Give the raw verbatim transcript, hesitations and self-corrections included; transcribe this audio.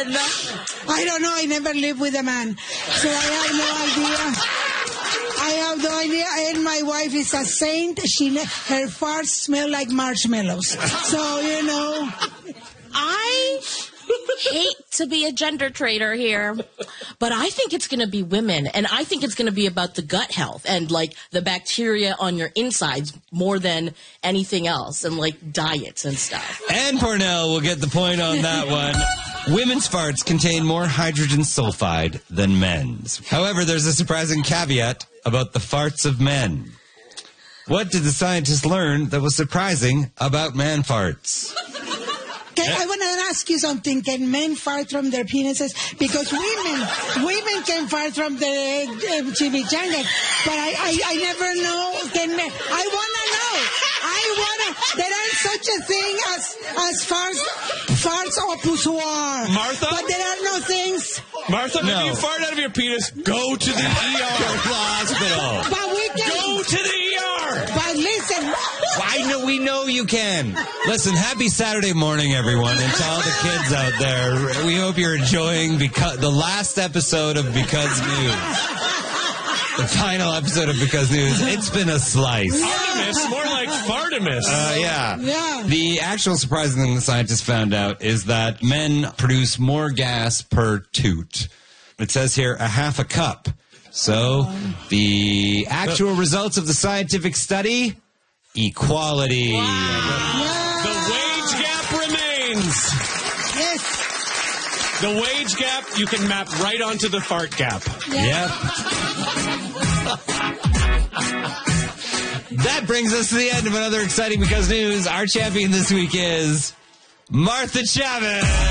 women? I don't know. I never lived with a man, so I have no idea. I have no idea. And my wife is a saint. She her farts smell like marshmallows. So you know, I hate to be a gender traitor here, but I think it's going to be women, and I think it's going to be about the gut health and like the bacteria on your insides more than anything else, and like diets and stuff. And Parnell will get the point on that one. Women's farts contain more hydrogen sulfide than men's. However, there's a surprising caveat about the farts of men. What did the scientists learn that was surprising about man farts? Can, I want to ask you something. Can men fart from their penises? Because women women can fart from their uh, chimichanga, but I, I, I never know. Can men? I want to know. I want to. There are such a thing as as farts, farts au poussoir. Martha? But there are no things. Martha, No. if you fart out of your penis, go to the E R. Go to the hospital. But we can. Go to the E R. But listen. I know, we know you can. Listen, happy Saturday morning, everyone, and to all the kids out there. We hope you're enjoying because the last episode of Because News. The final episode of Because News. It's been a slice. Artemis, more like Fartimus. Uh, yeah. Yeah. The actual surprising thing the scientists found out is that men produce more gas per toot. It says here a half a cup. So the actual results of the scientific study, equality. The wage gap remains. Yes. The wage gap you can map right onto the fart gap. Yep. That brings us to the end of another exciting Because News. Our champion this week is Martha Chavez.